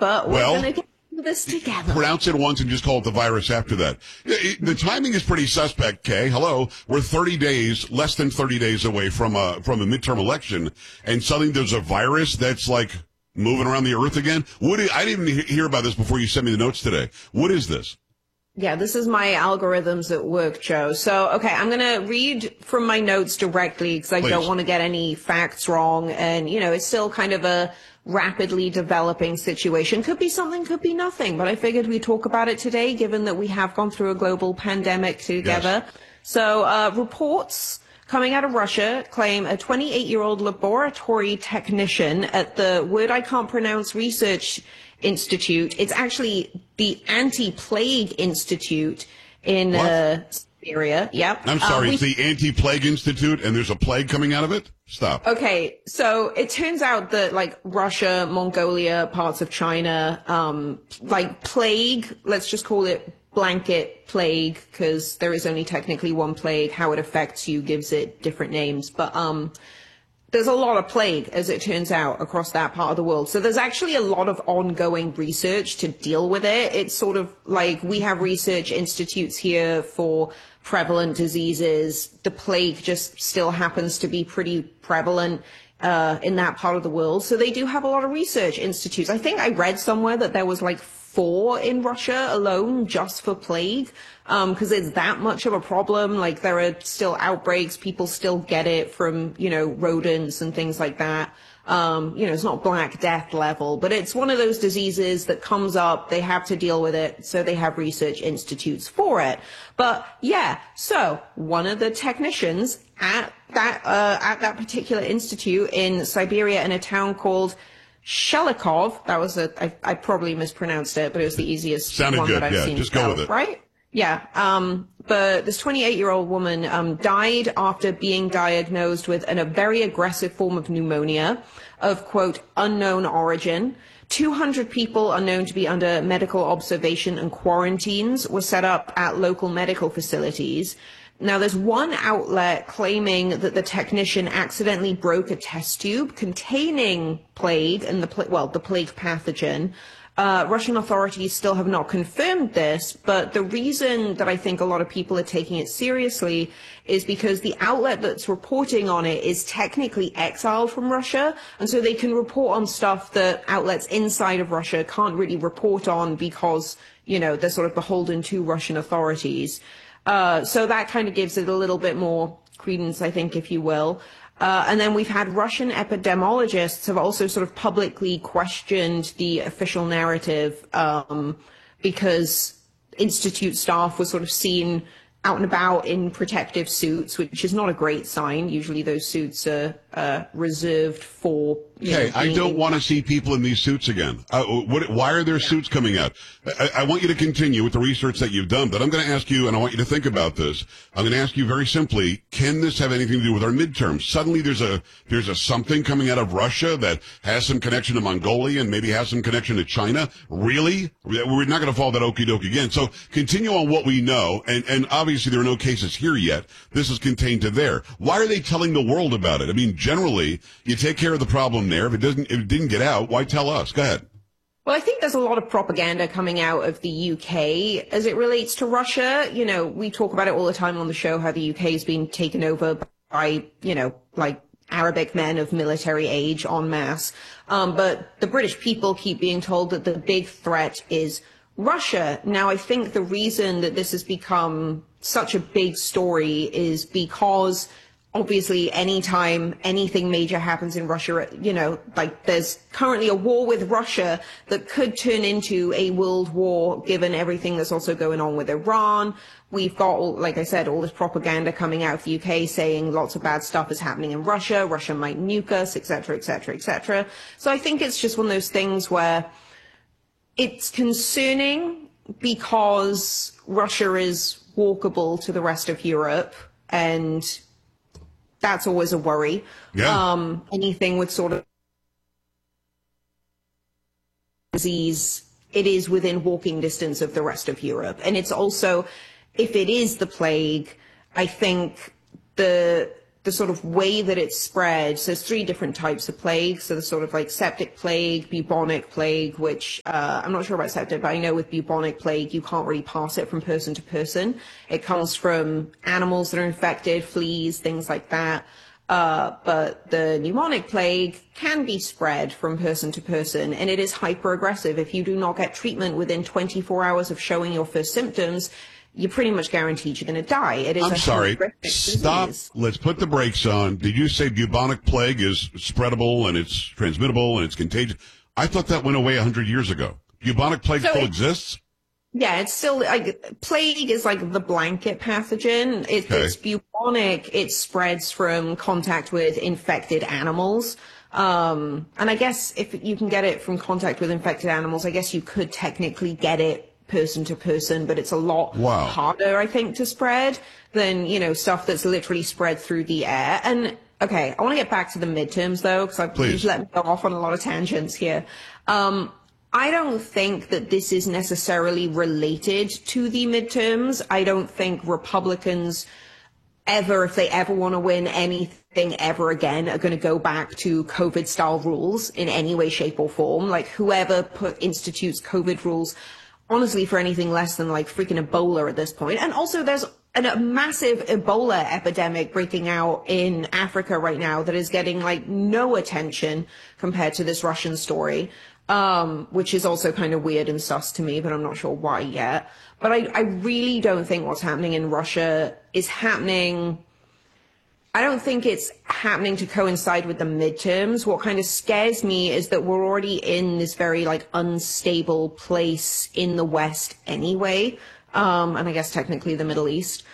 but we're Well, going to get through this together. Pronounce it once and just call it the virus after that. The timing is pretty suspect, Kay. Hello. We're 30 days, less than 30 days away from a midterm election, and suddenly there's a virus that's like moving around the earth again. I didn't even hear about this before you sent me the notes today. What is this? Yeah, this is my algorithms at work, Joe. So, okay, I'm going to read from my notes directly because I don't want to get any facts wrong. And, it's still kind of a rapidly developing situation. Could be something, could be nothing. But I figured we'd talk about it today, given that we have gone through a global pandemic together. Yes. So, reports coming out of Russia claim a 28-year-old laboratory technician at the word I can't pronounce research institute. It's actually the Anti-Plague Institute in Siberia. Yep. I'm sorry, it's the Anti-Plague Institute, and there's a plague coming out of it? Stop. Okay, so it turns out that, like, Russia, Mongolia, parts of China, plague, let's just call it blanket plague, because there is only technically one plague. How it affects you gives it different names. But there's a lot of plague, as it turns out, across that part of the world. So there's actually a lot of ongoing research to deal with it. It's sort of like we have research institutes here for prevalent diseases. The plague just still happens to be pretty prevalent in that part of the world. So they do have a lot of research institutes. I think I read somewhere that there was like 4 in Russia alone just for plague, because it's that much of a problem. Like, there are still outbreaks. People still get it from, rodents and things like that. It's not Black Death level, but it's one of those diseases that comes up. They have to deal with it. So they have research institutes for it. But yeah, so one of the technicians at that particular institute in Siberia, in a town called Shelikov. That was I probably mispronounced it, but it was the easiest one that I've seen. Just go with it. Right? Yeah. But this 28-year-old woman died after being diagnosed with a very aggressive form of pneumonia of, quote, unknown origin. 200 people are known to be under medical observation, and quarantines were set up at local medical facilities. Now, there's one outlet claiming that the technician accidentally broke a test tube containing plague and the plague pathogen. Russian authorities still have not confirmed this, but the reason that I think a lot of people are taking it seriously is because the outlet that's reporting on it is technically exiled from Russia, and so they can report on stuff that outlets inside of Russia can't really report on because, they're sort of beholden to Russian authorities. So that kind of gives it a little bit more credence, I think, if you will. And then we've had Russian epidemiologists have also sort of publicly questioned the official narrative, because institute staff were sort of seen out and about in protective suits, which is not a great sign. Usually those suits are reserved for... I don't want to see people in these suits again. Why are there suits coming out? I want you to continue with the research that you've done, but I'm going to ask you, and I want you to think about this. I'm going to ask you very simply, can this have anything to do with our midterms? Suddenly there's a something coming out of Russia that has some connection to Mongolia and maybe has some connection to China? Really? We're not going to follow that okie doke again. So continue on what we know, and obviously there are no cases here yet. This is contained to there. Why are they telling the world about it? I mean, generally, you take care of the problem there. If it didn't get out, why tell us? Go ahead. Well, I think there's a lot of propaganda coming out of the UK as it relates to Russia. We talk about it all the time on the show, how the UK has been taken over by, Arabic men of military age en masse. But the British people keep being told that the big threat is Russia. Now, I think the reason that this has become such a big story is because obviously anytime anything major happens in Russia, there's currently a war with Russia that could turn into a world war given everything that's also going on with Iran. We've got, like I said, all this propaganda coming out of the UK saying lots of bad stuff is happening in Russia. Russia might nuke us, et cetera, et cetera, et cetera. So I think it's just one of those things where it's concerning because Russia is walkable to the rest of Europe, and that's always a worry. Yeah. Anything with sort of disease, it is within walking distance of the rest of Europe. And it's also, if it is the plague, I think the the sort of way that it's spread. So there's three different types of plague. So the sort of like septic plague, bubonic plague, which I'm not sure about septic, but I know with bubonic plague, you can't really pass it from person to person. It comes from animals that are infected, fleas, things like that. But the pneumonic plague can be spread from person to person, and it is hyper aggressive. If you do not get treatment within 24 hours of showing your first symptoms, you're pretty much guaranteed you're going to die. It is I'm sorry. Stop. Disease. Let's put the brakes on. Did you say bubonic plague is spreadable and it's transmittable and it's contagious? I thought that went away 100 years ago. Bubonic plague still exists? Yeah, it's still like plague is like the blanket pathogen. It's bubonic. It spreads from contact with infected animals. And I guess if you can get it from contact with infected animals, I guess you could technically get it person to person, but it's a lot harder, I think, to spread than, stuff that's literally spread through the air. And okay, I want to get back to the midterms though, because you've let me go off on a lot of tangents here. I don't think that this is necessarily related to the midterms. I don't think Republicans ever, if they ever want to win anything ever again, are going to go back to COVID style rules in any way, shape or form. Like whoever institutes COVID rules, honestly, for anything less than like freaking Ebola at this point. And also there's a massive Ebola epidemic breaking out in Africa right now that is getting like no attention compared to this Russian story, which is also kind of weird and sus to me, but I'm not sure why yet. But I really don't think what's happening in Russia is happening. I don't think it's happening to coincide with the midterms. What kind of scares me is that we're already in this very like unstable place in the West anyway. And I guess technically the Middle East.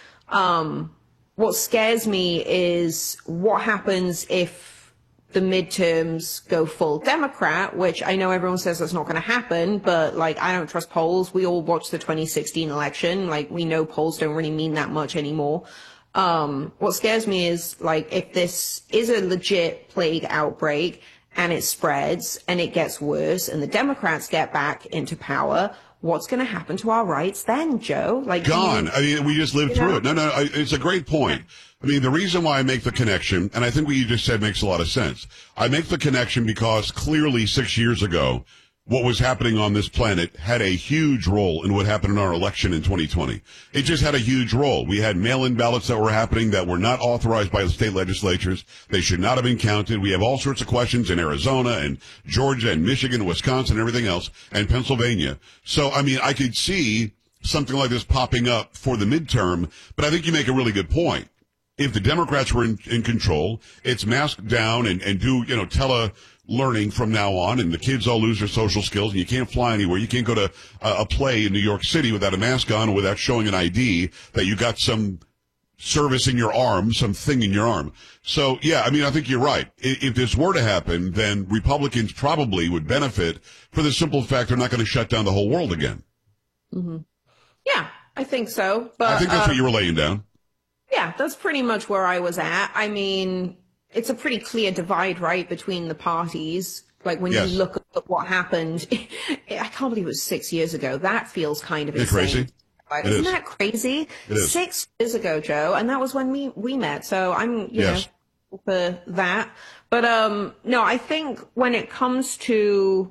What scares me is what happens if the midterms go full Democrat, which I know everyone says that's not going to happen, but like, I don't trust polls. We all watched the 2016 election. Like, we know polls don't really mean that much anymore. What scares me is like if this is a legit plague outbreak and it spreads and it gets worse and the Democrats get back into power, what's going to happen to our rights then, Joe? Like gone. I mean, we just lived through it. No, it's a great point. I mean, the reason why I make the connection, and I think what you just said makes a lot of sense. I make the connection because clearly 6 years ago, what was happening on this planet had a huge role in what happened in our election in 2020. It just had a huge role. We had mail-in ballots that were happening that were not authorized by the state legislatures. They should not have been counted. We have all sorts of questions in Arizona and Georgia and Michigan, Wisconsin, and everything else, and Pennsylvania. So, I mean, I could see something like this popping up for the midterm, but I think you make a really good point. If the Democrats were in control, it's mask down and do, tele-learning from now on, and the kids all lose their social skills, and you can't fly anywhere. You can't go to a play in New York City without a mask on or without showing an ID that you got some service in your arm, something in your arm. So, yeah, I mean, I think you're right. If this were to happen, then Republicans probably would benefit for the simple fact they're not going to shut down the whole world again. Mm-hmm. Yeah, I think so. But I think that's what you were laying down. Yeah, that's pretty much where I was at. I mean, it's a pretty clear divide, right, between the parties. Like when you look at what happened, I can't believe it was 6 years ago. That feels kind of insane. Crazy? Isn't that crazy? It is. 6 years ago, Joe, and that was when we met. So I'm, you know, for that. But no, I think when it comes to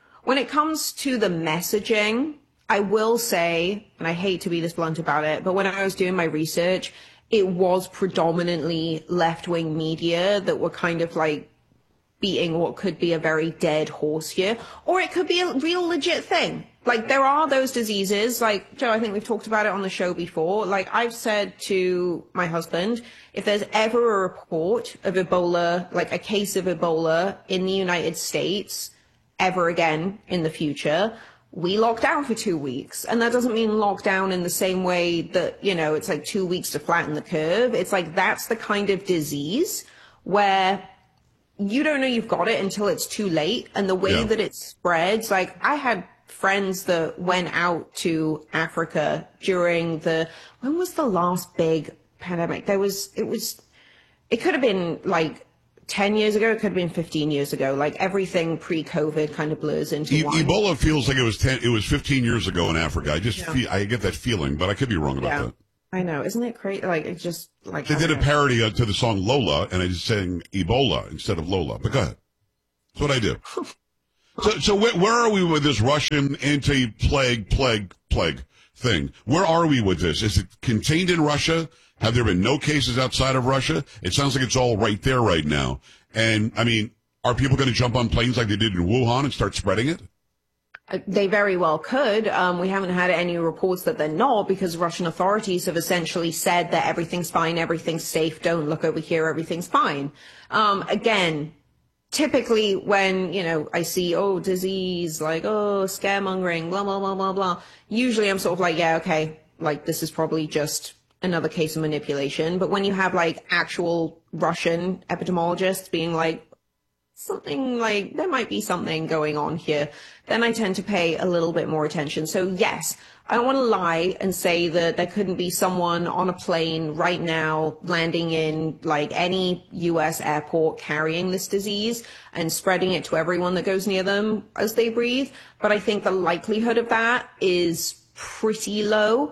the messaging, I will say, and I hate to be this blunt about it, but when I was doing my research, it was predominantly left-wing media that were kind of like beating what could be a very dead horse here, or it could be a real legit thing. Like there are those diseases, like Joe, I think we've talked about it on the show before. Like I've said to my husband, if there's ever a report of Ebola, like a case of Ebola in the United States ever again in the future, we lock down for 2 weeks. And that doesn't mean lockdown in the same way that, it's like 2 weeks to flatten the curve. It's like that's the kind of disease where you don't know you've got it until it's too late. And the way that it spreads, like I had friends that went out to Africa during when was the last big pandemic? It could have been like 10 years ago, it could have been 15 years ago. Like everything pre-COVID kind of blurs into one. Ebola feels like it was 15 years ago in Africa. I just I get that feeling, but I could be wrong about that. I know, isn't it crazy? Like, it's just like, They I did don't a know. parody to the song Lola, and I just sang Ebola instead of Lola. But go ahead. That's what I do. So where are we with this Russian anti-plague thing? Where are we with this? Is it contained in Russia? Have there been no cases outside of Russia? It sounds like it's all right there right now. And, I mean, are people going to jump on planes like they did in Wuhan and start spreading it? They very well could. We haven't had any reports that they're not, because Russian authorities have essentially said that everything's fine, everything's safe, don't look over here, everything's fine. Again, typically when, I see, disease, like, scaremongering, blah, blah, blah, blah, blah. Usually I'm sort of like, yeah, okay, like this is probably just another case of manipulation. But when you have like actual Russian epidemiologists being like, something like there might be something going on here, then I tend to pay a little bit more attention. So yes, I don't want to lie and say that there couldn't be someone on a plane right now landing in like any US airport carrying this disease and spreading it to everyone that goes near them as they breathe. But I think the likelihood of that is pretty low.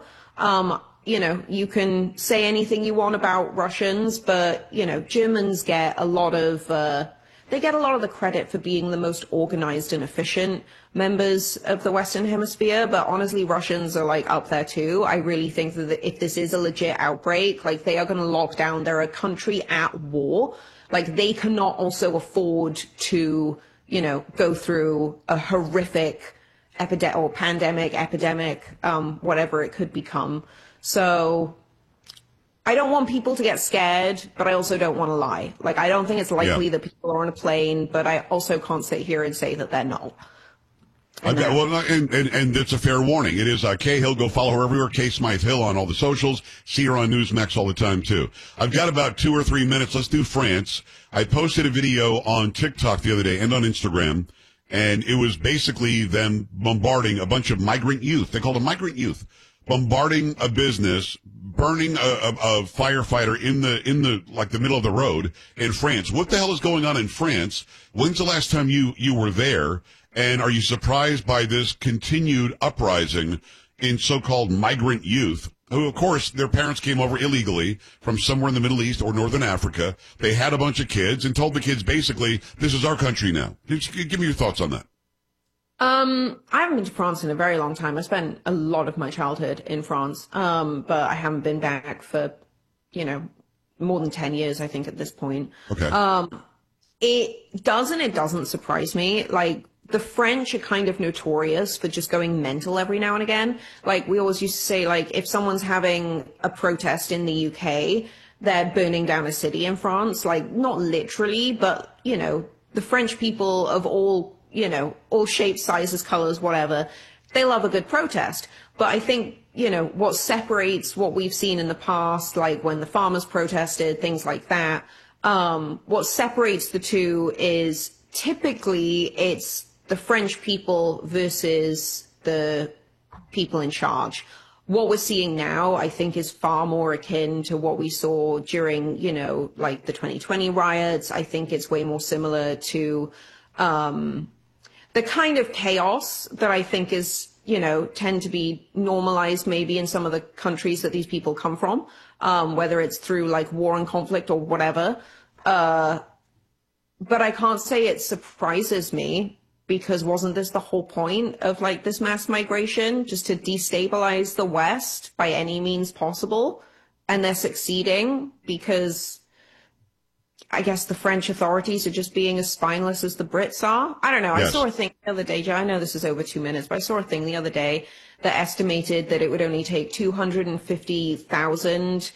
You can say anything you want about Russians, but, Germans get a lot of, they get a lot of the credit for being the most organized and efficient members of the Western Hemisphere, but honestly, Russians are like up there too. I really think that if this is a legit outbreak, like they are going to lock down. They're a country at war. Like they cannot also afford to, go through a horrific epidemic, whatever it could become. So I don't want people to get scared, but I also don't want to lie. Like, I don't think it's likely that people are on a plane, but I also can't sit here and say that they're not. And it's a fair warning. It is Kay Hill. Go follow her everywhere. Kay Smythe Hill on all the socials. See her on Newsmax all the time, too. I've got about 2 or 3 minutes. Let's do France. I posted a video on TikTok the other day and on Instagram, and it was basically them bombarding a bunch of migrant youth. They called them migrant youth. Bombarding a business, burning a firefighter in the middle of the road in France. What the hell is going on in France? When's the last time you were there? And are you surprised by this continued uprising in so-called migrant youth, who, of course, their parents came over illegally from somewhere in the Middle East or Northern Africa? They had a bunch of kids and told the kids basically, this is our country now. Give me your thoughts on that. I haven't been to France in a very long time. I spent a lot of my childhood in France, but I haven't been back for, more than 10 years, I think, at this point. Okay. It doesn't surprise me. Like, the French are kind of notorious for just going mental every now and again. Like, we always used to say, like, if someone's having a protest in the UK, they're burning down a city in France. Like, not literally, but, the French people of all shapes, sizes, colors, whatever, they love a good protest. But I think, what separates what we've seen in the past, like when the farmers protested, things like that, what separates the two is typically it's the French people versus the people in charge. What we're seeing now, I think, is far more akin to what we saw during, like the 2020 riots. I think it's way more similar to, the kind of chaos that I think is, tend to be normalized maybe in some of the countries that these people come from, whether it's through like war and conflict or whatever. But I can't say it surprises me, because wasn't this the whole point of like this mass migration, just to destabilize the West by any means possible? And they're succeeding because I guess the French authorities are just being as spineless as the Brits are. I don't know. Yes. I saw a thing the other day, Joe. I know this is over 2 minutes, but I saw a thing the other day that estimated that it would only take 250,000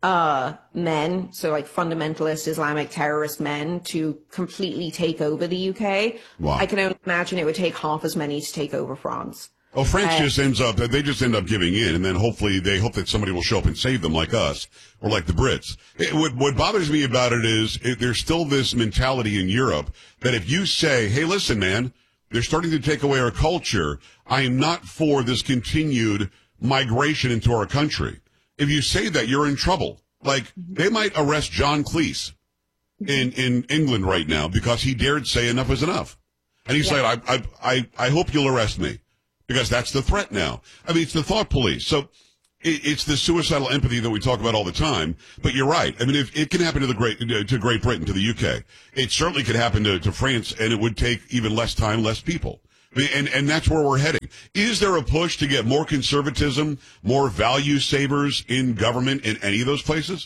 men, so like fundamentalist Islamic terrorist men, to completely take over the UK. Wow. I can only imagine it would take half as many to take over France. Well, France just end up giving in, and then hopefully they hope that somebody will show up and save them, like us or like the Brits. What bothers me about it is there's still this mentality in Europe that if you say, hey, listen, man, they're starting to take away our culture, I am not for this continued migration into our country. If you say that, you're in trouble. Like, they might arrest John Cleese in England right now because he dared say enough is enough. And he's like, I hope you'll arrest me. Because that's the threat now. I mean, it's the thought police. So It's the suicidal empathy that we talk about all the time. But you're right. I mean, if it can happen to Great Britain, to the UK, it certainly could happen to France, and it would take even less time, less people. I mean, and that's where we're heading. Is there a push to get more conservatism, more value savers in government in any of those places?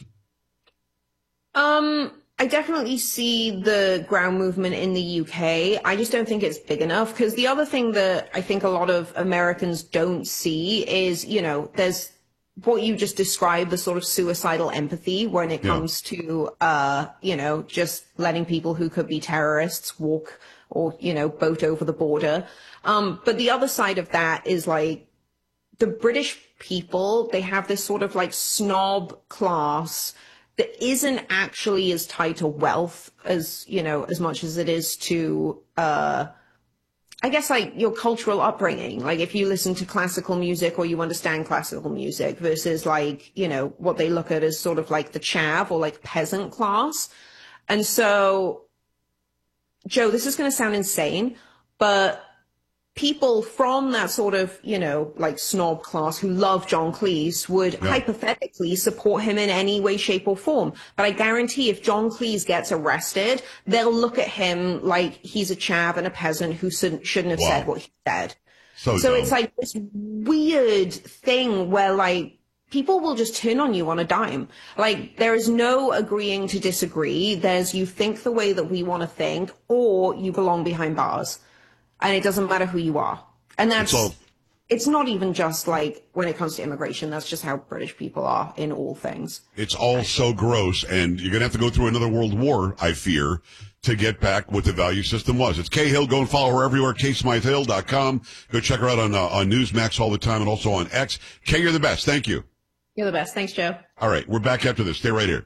I definitely see the ground movement in the UK. I just don't think it's big enough, because the other thing that I think a lot of Americans don't see is, there's what you just described, the sort of suicidal empathy when it comes to, just letting people who could be terrorists walk or, boat over the border. But the other side of that is like the British people, they have this sort of like snob class that isn't actually as tied to wealth as, as much as it is to, I guess, like your cultural upbringing. Like if you listen to classical music or you understand classical music versus like, what they look at as sort of like the chav or like peasant class. And so, Joe, this is going to sound insane, but people from that sort of, like snob class who love John Cleese would hypothetically support him in any way, shape or form. But I guarantee if John Cleese gets arrested, they'll look at him like he's a chav and a peasant who shouldn't have said what he said. So it's like this weird thing where like people will just turn on you on a dime. Like there is no agreeing to disagree. There's you think the way that we want to think, or you belong behind bars. And it doesn't matter who you are. And it's not even just like when it comes to immigration. That's just how British people are in all things. It's all so gross. And you're going to have to go through another world war, I fear, to get back what the value system was. It's Kay Hill. Go and follow her everywhere. KSmytheHill.com. Go check her out on Newsmax all the time and also on X. Kay, you're the best. Thank you. You're the best. Thanks, Joe. All right. We're back after this. Stay right here.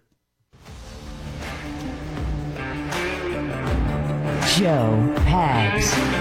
Joe Pags.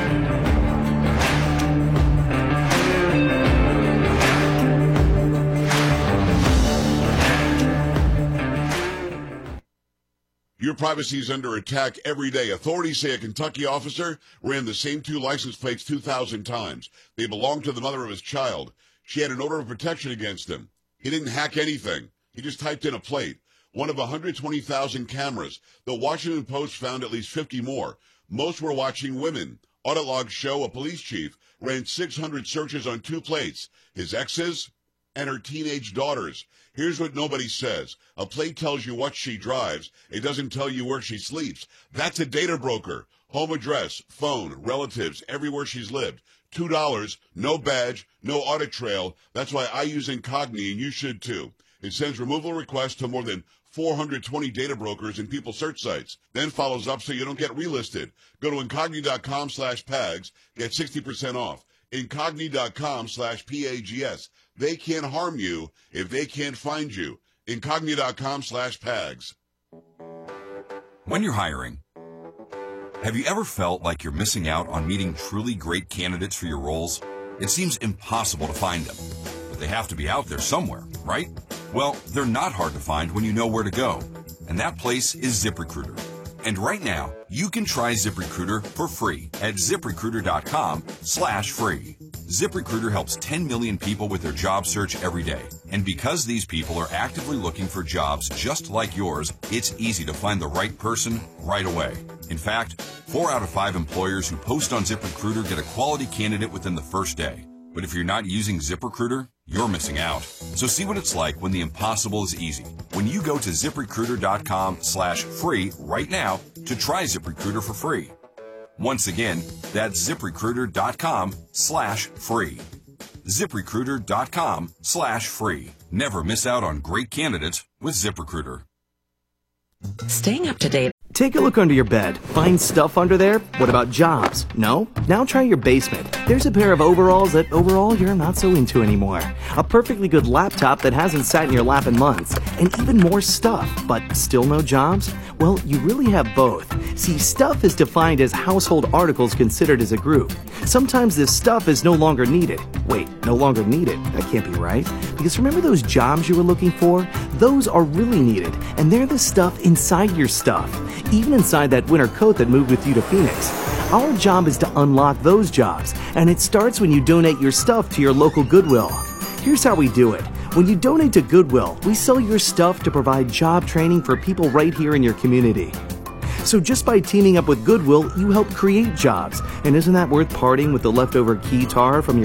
Your privacy is under attack every day. Authorities say a Kentucky officer ran the same two license plates 2,000 times. They belonged to the mother of his child. She had an order of protection against him. He didn't hack anything. He just typed in a plate. One of 120,000 cameras. The Washington Post found at least 50 more. Most were watching women. Audit logs show a police chief ran 600 searches on two plates, his ex's and her teenage daughters. Here's what nobody says. A plate tells you what she drives. It doesn't tell you where she sleeps. That's a data broker. Home address, phone, relatives, everywhere she's lived. $2, no badge, no audit trail. That's why I use Incogni, and you should too. It sends removal requests to more than 420 data brokers and people search sites. Then follows up so you don't get relisted. Go to Incogni.com/PAGS. Get 60% off. Incogni.com/PAGS. They can't harm you if they can't find you. Incogni.com/PAGS. When you're hiring, have you ever felt like you're missing out on meeting truly great candidates for your roles? It seems impossible to find them, but they have to be out there somewhere, right? Well, they're not hard to find when you know where to go, and that place is ZipRecruiter. And right now, you can try ZipRecruiter for free at ZipRecruiter.com/free. ZipRecruiter helps 10 million people with their job search every day. And because these people are actively looking for jobs just like yours, it's easy to find the right person right away. In fact, 4 out of 5 employers who post on ZipRecruiter get a quality candidate within the first day. But if you're not using ZipRecruiter, you're missing out. So see what it's like when the impossible is easy. When you go to ZipRecruiter.com/free right now to try ZipRecruiter for free. Once again, that's ZipRecruiter.com/free. ZipRecruiter.com/free. Never miss out on great candidates with ZipRecruiter. Staying up to date. Take a look under your bed. Find stuff under there? What about jobs? No? Now try your basement. There's a pair of overalls that overall you're not so into anymore. A perfectly good laptop that hasn't sat in your lap in months. And even more stuff, but still no jobs? Well, you really have both. See, stuff is defined as household articles considered as a group. Sometimes this stuff is no longer needed. Wait, no longer needed? That can't be right. Because remember those jobs you were looking for? Those are really needed, and they're the stuff inside your stuff. Even inside that winter coat that moved with you to Phoenix. Our job is to unlock those jobs, and it starts when you donate your stuff to your local Goodwill. Here's how we do it. When you donate to Goodwill, we sell your stuff to provide job training for people right here in your community. So just by teaming up with Goodwill, you help create jobs. And isn't that worth parting with the leftover keytar from your